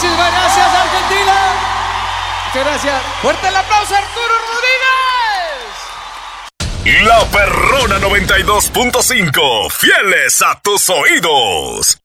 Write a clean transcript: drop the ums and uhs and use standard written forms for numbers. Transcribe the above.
Muchísimas gracias, Argentina. Muchas gracias. Fuerte el aplauso, Arturo Rodríguez. La Perrona 92.5, fieles a tus oídos.